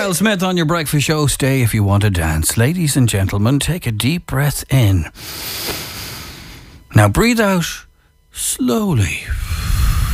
Dale Smith on your breakfast show. Stay if you want to dance. Ladies and gentlemen, take a deep breath in. Now breathe out slowly.